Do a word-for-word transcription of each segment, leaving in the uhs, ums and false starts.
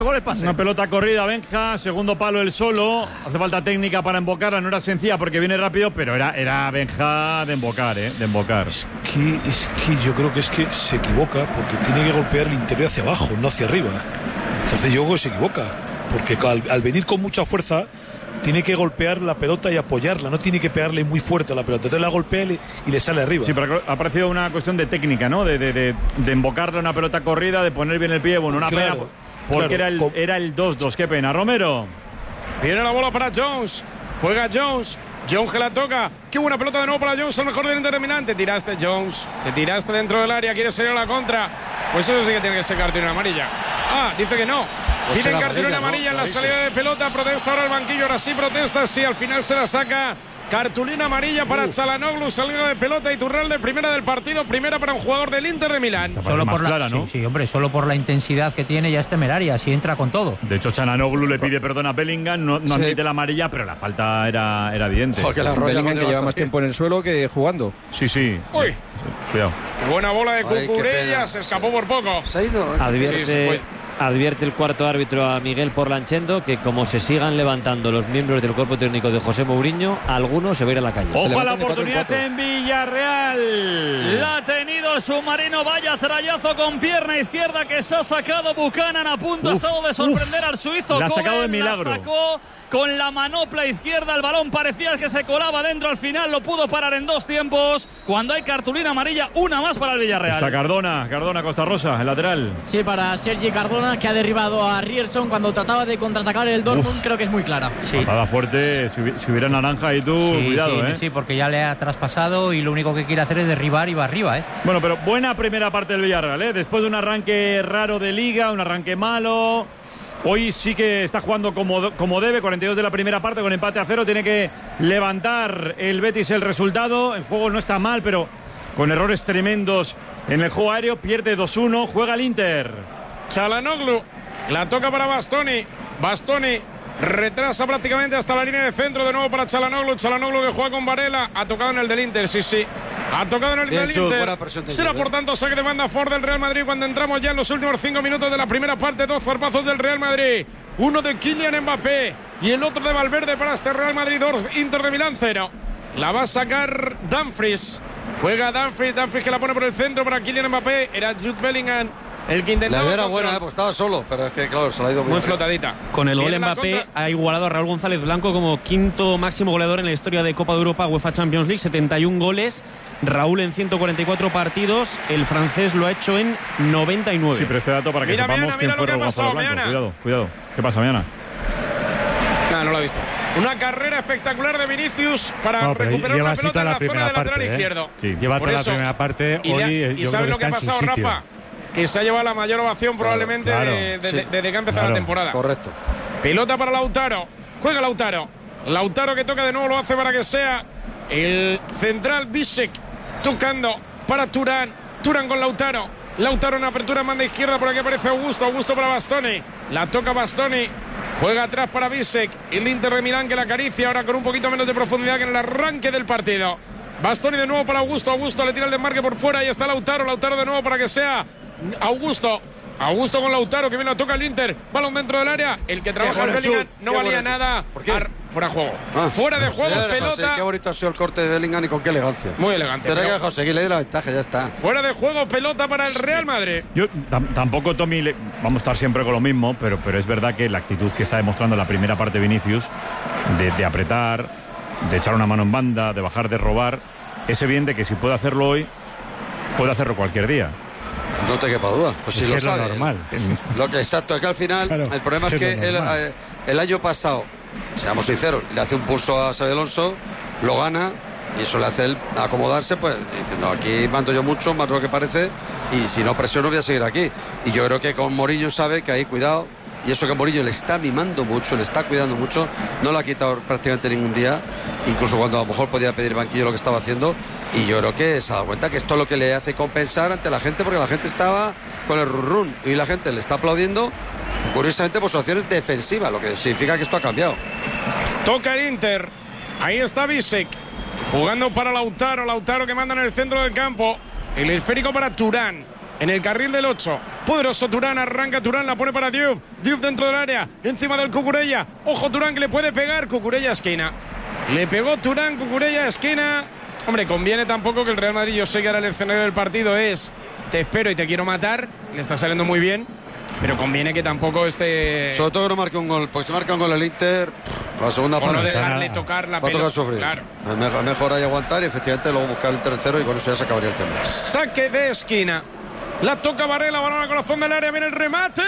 Gol el pase. Una pelota corrida, Benja, segundo palo el solo. Hace falta técnica para embocarla, no era sencilla porque viene rápido, pero era, era Benja de embocar, ¿eh? De embocar. Es que, es que yo creo que es que se equivoca porque tiene que golpear el interior hacia abajo, no hacia arriba. Entonces yo creo que se equivoca, porque al, al venir con mucha fuerza tiene que golpear la pelota y apoyarla, no tiene que pegarle muy fuerte a la pelota, entonces la golpea y, y le sale arriba. Sí, pero ha parecido una cuestión de técnica, ¿no? De, de, de, de embocarle una pelota corrida, de poner bien el pie, bueno, una claro, pena, porque claro. era el era el dos dos, qué pena. Romero. Viene la bola para Jones, juega Jones, Jones que la toca, qué buena pelota de nuevo para Jones, el mejor del interterminante. Tiraste, Jones, te tiraste dentro del área, quieres salir a la contra, pues eso sí que tiene que ser cartulina amarilla. Ah, dice que no. Pues Piden cartulina amarilla, ¿no? en la salida de pelota, protesta ahora el banquillo, ahora sí protesta, sí, al final se la saca. Cartulina amarilla para uh. Çalhanoğlu, salida de pelota, Iturralde, primera del partido, primera para un jugador del Inter de Milán. Solo por la, clara, ¿no? sí, sí, hombre, solo por la intensidad que tiene ya es temeraria, si entra con todo. De hecho, Çalhanoğlu le pide perdón a Bellingham, no, no sí. admite la amarilla, pero la falta era, era evidente. Joder, que la Bellingham que lleva más tiempo en el suelo que jugando. Sí, sí. Uy. Cuidado. Qué buena bola de Ay, Cucurella, se escapó por poco. Se ha ido. ¿eh? Advierte, Sí, se fue. advierte el cuarto árbitro a Miguel Porlanchendo que como se sigan levantando los miembros del cuerpo técnico de José Mourinho, alguno se va a ir a la calle. Ojo a la levantan de cuatro en oportunidad cuatro. en Villarreal. La ha tenido el submarino, vaya trayazo con pierna izquierda que se ha sacado Buchanan, a punto ha Uf, estado de sorprender uf. al suizo. La ha sacado Cohen, de milagro. La sacó con la manopla izquierda, el balón parecía que se colaba dentro, al final lo pudo parar en dos tiempos. Cuando hay cartulina amarilla, una más para el Villarreal. Está Cardona, Cardona Costa Rosa, el lateral. Sí, para Sergi Cardona, que ha derribado a Ryerson cuando trataba de contraatacar el Dortmund. Uf. Creo que es muy clara. Sí. Patada fuerte, si, hubi- si hubiera naranja y tú, Sí, cuidado, sí, ¿eh? sí, porque ya le ha traspasado y lo único que quiere hacer es derribar y va arriba, ¿eh? Bueno, pero buena primera parte del Villarreal, ¿eh? Después de un arranque raro de Liga, un arranque malo. Hoy sí que está jugando como, como debe, cuarenta y dos de la primera parte con empate a cero. Tiene que levantar el Betis el resultado. El juego no está mal, pero con errores tremendos en el juego aéreo. Pierde dos uno, juega el Inter. Çalhanoğlu, la toca para Bastoni. Bastoni retrasa prácticamente hasta la línea de centro, de nuevo para Çalhanoğlu. Çalhanoğlu que juega con Varela, ha tocado en el del Inter, sí, sí. Ha tocado en el Bien, del Chus, Inter. buena presión de Será Chus, por tanto saque de banda Ford del Real Madrid cuando entramos ya en los últimos cinco minutos de la primera parte. Dos zarpazos del Real Madrid. Uno de Kylian Mbappé y el otro de Valverde para este Real Madrid dos, Inter de Milán cero. La va a sacar Dumfries. Juega Dumfries, Dumfries que la pone por el centro para Kylian Mbappé. Era Jude Bellingham el que intentaba. La era control. buena, eh, porque estaba solo, pero es que claro, se la ha ido muy, Muy flotadita. Con el gol Viene la Mbappé contra. ha igualado a Raúl González Blanco como quinto máximo goleador en la historia de Copa de Europa UEFA Champions League, setenta y un goles. Raúl en ciento cuarenta y cuatro partidos, el francés lo ha hecho en noventa y nueve. Sí, pero este dato para que Mira, sepamos Meana, quién mira fue lo que Raúl ha pasado, González Blanco. Meana. Cuidado, cuidado. ¿Qué pasa, Meana? No, no lo ha visto. Una carrera espectacular de Vinicius para No, pero recuperar lleva una así pelota toda en la la zona primera del lateral parte, ¿eh? izquierdo. Sí. Lleva Por toda la eso. primera parte. Y, Hoy ya- eh, y yo ¿sabes creo lo que que ha está en su pasado, sitio. Rafa? Que se ha llevado la mayor ovación probablemente claro, de- de- sí. de- desde que ha empezado Claro, la temporada. correcto. Pelota para Lautaro. Juega Lautaro. Lautaro que toca de nuevo, lo hace para que sea el central Bisek tocando para Turán. Turán con Lautaro. Lautaro en apertura en banda izquierda, por aquí aparece Augusto. Augusto para Bastoni. La toca Bastoni. Juega atrás para Bisek. El Inter de Milán que la acaricia ahora con un poquito menos de profundidad que en el arranque del partido. Bastoni de nuevo para Augusto. Augusto le tira el desmarque por fuera. Ahí está Lautaro. Lautaro de nuevo para que sea Augusto. Augusto con Lautaro que viene a tocar el Inter. Balón dentro del área. El que trabaja en bueno, Bellingham Chut, no qué valía bueno. nada. ¿Por qué? Ar- fuera de juego. Ah, fuera de pues juego, ya, pelota. José, qué bonito ha sido el corte de Bellingham y con qué elegancia. Muy elegante. Pero hay pero que José, que le dé la ventaja, ya está. Fuera de juego, pelota para el Real Madrid. Yo tam- tampoco, Tommy, le- vamos a estar siempre con lo mismo, pero, pero es verdad que la actitud que está demostrando la primera parte de Vinicius, de, de apretar, de echar una mano en banda, de bajar, de robar, es evidente que si puede hacerlo hoy, puede hacerlo cualquier día. No te quepa duda. Pues Es si que lo es lo sabe. normal. Lo que exacto, es que al final Claro, el problema es es que que es lo el, normal. eh, el año pasado, seamos sinceros, le hace un pulso a Xabi Alonso, lo gana y eso le hace él acomodarse, pues diciendo aquí mando yo mucho, más de lo que parece, y si no presiono voy a seguir aquí. Y yo creo que con Mourinho sabe que ahí cuidado, y eso que Mourinho le está mimando mucho, le está cuidando mucho, no lo ha quitado prácticamente ningún día, incluso cuando a lo mejor podía pedir banquillo lo que estaba haciendo, y yo creo que se ha dado cuenta que esto es lo que le hace compensar ante la gente, porque la gente estaba con el run run y la gente le está aplaudiendo, curiosamente por sus acciones defensivas, lo que significa que esto ha cambiado. Toca el Inter. Ahí está Bisek. Jugando para Lautaro. Lautaro que manda en el centro del campo. El esférico para Turán. en el carril del ocho. Poderoso Turán, arranca Turán, la pone para Diouf. Diouf dentro del área, encima del Cucurella. Ojo Turán que le puede pegar, Cucurella esquina. Le pegó Turán, Cucurella esquina. Hombre, conviene tampoco que el Real Madrid, yo sé que ahora el escenario del partido es te espero y te quiero matar, le está saliendo muy bien, pero conviene que tampoco esté... Sobre todo que no marque un gol, porque si marca un gol el Inter, la segunda parte... no dejarle tocar la pelota. Va a tocar sufrir. Claro. Mejor, mejor hay aguantar y efectivamente luego buscar el tercero y con eso ya se acabaría el tema. Saque de esquina. La toca Varela, balón al corazón del área, viene el remate.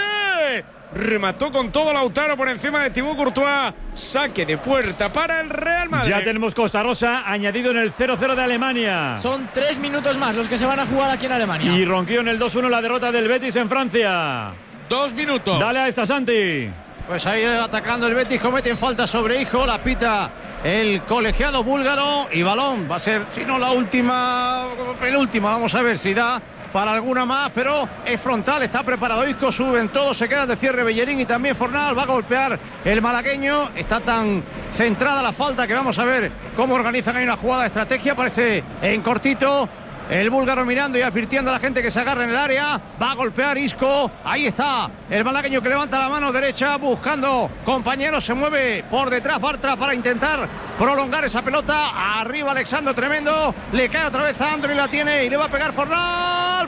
Remató con todo Lautaro por encima de Thibaut Courtois. Saque de puerta para el Real Madrid. Ya tenemos Costa Rosa añadido en el cero cero de Alemania. Son tres minutos más los que se van a jugar aquí en Alemania. Y ronquió en el dos uno la derrota del Betis en Francia. Dos minutos. Dale a esta, Santi. Pues ahí atacando el Betis, cometen falta sobre Hijo, la pita el colegiado búlgaro y balón. Va a ser, si no la última, penúltima, vamos a ver si da para alguna más, pero es frontal, está preparado Isco, suben todos, se quedan de cierre Bellerín y también Fornal, va a golpear el malagueño, está tan centrada la falta que vamos a ver cómo organizan ahí una jugada de estrategia, parece en cortito. El búlgaro mirando y advirtiendo a la gente que se agarra en el área. Va a golpear Isco. Ahí está el malagueño que levanta la mano derecha buscando compañeros. Se mueve por detrás Bartra para intentar prolongar esa pelota. Arriba Alexandro, tremendo. Le cae otra vez a Andro y la tiene. Y le va a pegar Fornal.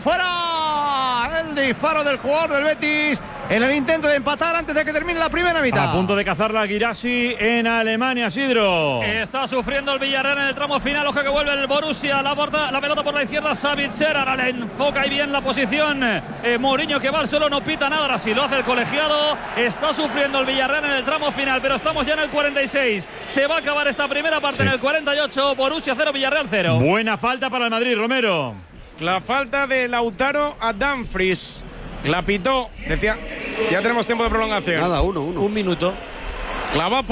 ¡Fuera! El disparo del jugador del Betis en el intento de empatar antes de que termine la primera mitad. A punto de cazar la Guirassi en Alemania, Sidro. Está sufriendo el Villarreal en el tramo final. Ojo que vuelve el Borussia. La, porta, la pelota por la izquierda, Savitzer. Ahora le enfoca y bien la posición. Eh, Mourinho que va al suelo, no pita nada. Ahora sí lo hace el colegiado. Está sufriendo el Villarreal en el tramo final, pero estamos ya en el cuarenta y seis. Se va a acabar esta primera parte sí. En el cuarenta y ocho. Borussia cero, Villarreal cero. Buena falta para el Madrid, Romero. La falta de Lautaro a Dumfries. La pitó, decía, ya tenemos tiempo de prolongación. Nada, uno, uno. Un minuto. La va a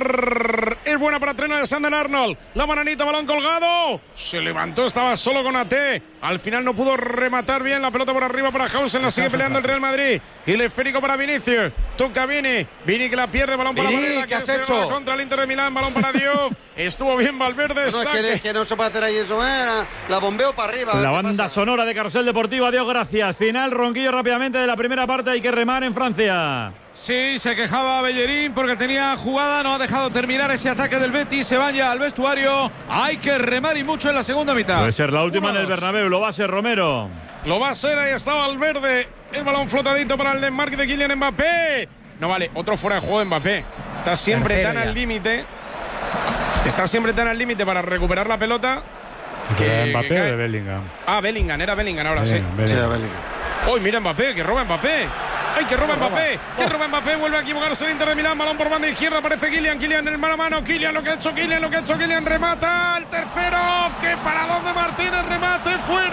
poner. Es buena para Trent Alexander-Arnold. La bananita, balón colgado. Se levantó, estaba solo con A T. Al final no pudo rematar bien la pelota por arriba para Hausen. La sigue peleando el Real Madrid. Y el esférico para Vinicius. Toca Vini. Vini que la pierde. Balón para Vini, Varela. ¿qué has hecho? Contra el Inter de Milán. Balón para Diouf. Estuvo bien Valverde. No, es que, es que no se puede hacer ahí eso. Eh, la bombeo para arriba. La banda pasa? sonora de Carrusel Deportivo. Adiós, gracias. Final, ronquillo rápidamente de la primera parte. Hay que remar en Francia. Sí, se quejaba Bellerín porque tenía jugada, no ha dejado terminar ese ataque del Betis, se van ya al vestuario, hay que remar y mucho en la segunda mitad. Puede ser la última en el Bernabéu, lo va a ser Romero. Lo va a ser, ahí está Valverde, el balón flotadito para el desmarque de Kylian Mbappé. No vale, otro fuera de juego de Mbappé, está siempre Tercero tan ya. al límite, está siempre tan al límite para recuperar la pelota. ¿De Mbappé que o de Bellingham? Ah, Bellingham, era Bellingham ahora Bellingham, sí. Bellingham. Sí, Bellingham. Uy, mira Mbappé, que roba Mbappé. ¡Ay, que roba Mbappé! ¡Que roba Mbappé! Vuelve a equivocarse el Inter de Milán. Balón por banda izquierda. Aparece Kylian. Kylian en el mano a mano. Kylian lo que ha hecho Kylian. Lo que ha hecho Kylian. Remata. El tercero. ¡Qué paradón de Martínez! Remate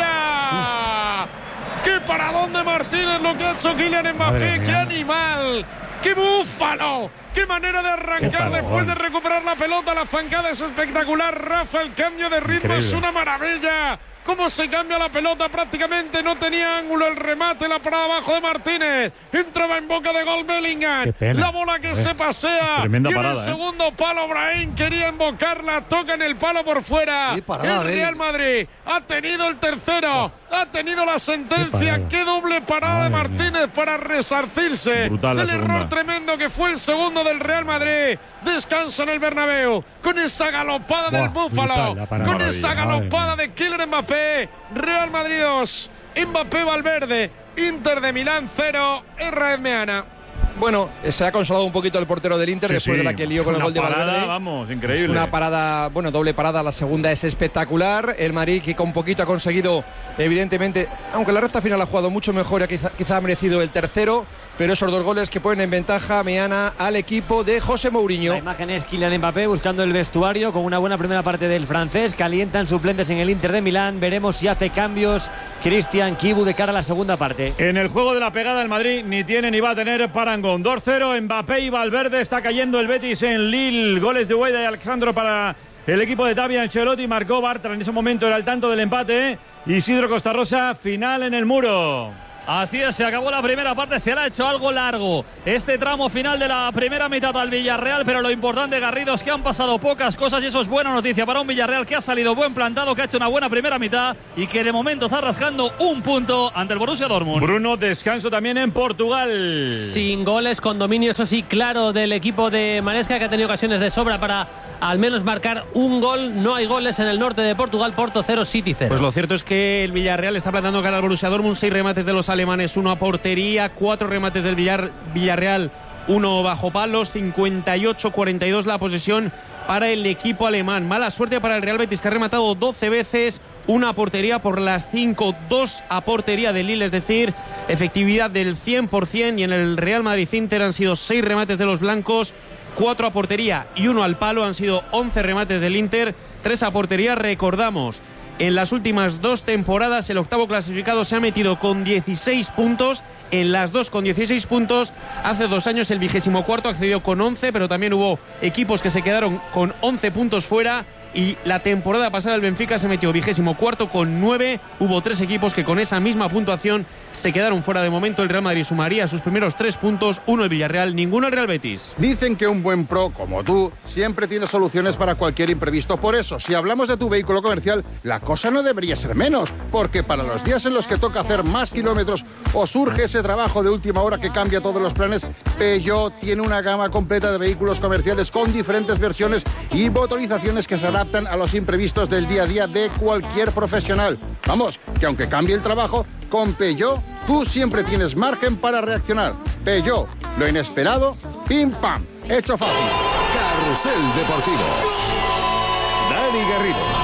fuera. ¡Qué paradón de Martínez! Lo que ha hecho Kylian Mbappé. ¡Qué animal! ¡Qué búfalo! ¡Qué manera de arrancar después de recuperar la pelota! La zancada es espectacular. Rafa, el cambio de ritmo Increíble. es una maravilla. Cómo se cambia la pelota, prácticamente no tenía ángulo el remate, la parada abajo de Martínez, entraba en boca de gol Bellingham, la bola que se pasea, Tremenda y en parada, el segundo ¿eh? palo Brahim quería invocarla, toca en el palo por fuera, parada, el Real Madrid ha tenido el tercero, ha tenido la sentencia, qué, qué doble parada Madre de Martínez mía. para resarcirse Brutal del error segunda. tremendo que fue el segundo del Real Madrid. Descanso en el Bernabéu con esa galopada Buah, del Búfalo, brutal, con esa galopada de Kylian Mbappé. Real Madrid dos, Mbappé, Valverde, Inter de Milán cero, R. Meana. Bueno, se ha consolado un poquito el portero del Inter sí, después sí. de la que lió con Una el gol de parada, Valverde. Vamos, increíble. Una parada, bueno, doble parada, la segunda es espectacular. El Madrid que con poquito ha conseguido, evidentemente, aunque la recta final ha jugado mucho mejor y quizá, quizá ha merecido el tercero, pero esos dos goles que ponen en ventaja Meana al equipo de José Mourinho. La imagen es Kylian Mbappé buscando el vestuario con una buena primera parte del francés. Calientan suplentes en el Inter de Milán. Veremos si hace cambios Cristian Kibu de cara a la segunda parte. En el juego de la pegada el Madrid ni tiene ni va a tener parangón. dos cero, Mbappé y Valverde. Está cayendo el Betis en Lille. Goles de Hueda y Alexandro para el equipo de Xabi Ancelotti. Marcó Bartra, en ese momento era el tanto del empate. Isidro Costa Rosa, final en el muro. Así es, se acabó la primera parte, se le ha hecho algo largo este tramo final de la primera mitad al Villarreal, pero lo importante, Garrido, es que han pasado pocas cosas y eso es buena noticia para un Villarreal que ha salido buen plantado, que ha hecho una buena primera mitad y que de momento está rascando un punto ante el Borussia Dortmund. Bruno, descanso también en Portugal. Sin goles, con dominio, eso sí, claro, del equipo de Maresca, que ha tenido ocasiones de sobra para al menos marcar un gol. No hay goles en el norte de Portugal. Porto cero, City cero. Pues lo cierto es que el Villarreal está plantando cara al Borussia Dortmund. Seis remates de los alemanes, uno a portería, cuatro remates del Villar, Villarreal, uno bajo palos, cincuenta y ocho a cuarenta y dos la posesión para el equipo alemán. Mala suerte para el Real Betis, que ha rematado doce veces, una a portería por las cinco, dos a portería de Lille, es decir, efectividad del cien por ciento. Y en el Real Madrid-Inter han sido seis remates de los blancos, cuatro a portería y uno al palo. Han sido once remates del Inter, tres a portería. Recordamos, en las últimas dos temporadas el octavo clasificado se ha metido con dieciséis puntos, en las dos con dieciséis puntos. Hace dos años el vigésimo cuarto accedió con once, pero también hubo equipos que se quedaron con once puntos fuera. Y la temporada pasada el Benfica se metió vigésimo cuarto con nueve. Hubo tres equipos que con esa misma puntuación se quedaron fuera. De momento el Real Madrid sumaría sus primeros tres puntos, uno el Villarreal, ninguno el Real Betis. Dicen que un buen pro como tú siempre tiene soluciones para cualquier imprevisto. Por eso, si hablamos de tu vehículo comercial, la cosa no debería ser menos, porque para los días en los que toca hacer más kilómetros o surge ese trabajo de última hora que cambia todos los planes, Peugeot tiene una gama completa de vehículos comerciales con diferentes versiones y motorizaciones que se adaptan a los imprevistos del día a día de cualquier profesional. Vamos, que aunque cambie el trabajo, con Peugeot tú siempre tienes margen para reaccionar. Peugeot, lo inesperado, pim pam, hecho fácil. Carrusel Deportivo. Dani Garrido.